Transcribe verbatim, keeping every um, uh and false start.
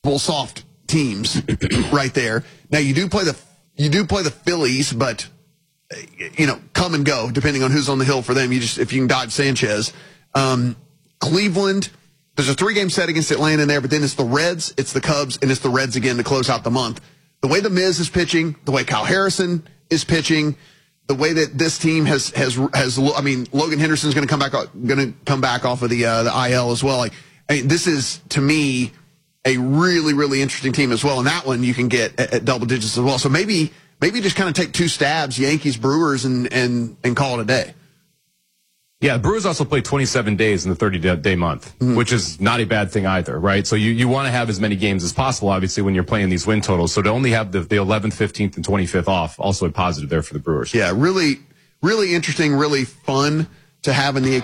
multiple soft teams right there. Now you do play the you do play the Phillies, but you know, come and go depending on who's on the hill for them. You just if you can dodge Sanchez. Um, Cleveland, there's a three-game set against Atlanta in there, but then it's the Reds, it's the Cubs, and it's the Reds again to close out the month. The way the Miz is pitching, the way Kyle Harrison is pitching, the way that this team has has has I mean, Logan Henderson's going to come back going to come back off of the uh, the I L as well. Like, I mean, this is to me a really really interesting team as well, and that one you can get at, at double digits as well. So maybe maybe just kind of take two stabs, Yankees, Brewers, and and and call it a day. Yeah, the Brewers also play twenty-seven days in the thirty-day month, mm-hmm. which is not a bad thing either, right? So you, you want to have as many games as possible, obviously, when you're playing these win totals. So to only have the, the eleventh, fifteenth, and twenty-fifth off, also a positive there for the Brewers. Yeah, really, really interesting, really fun to have in the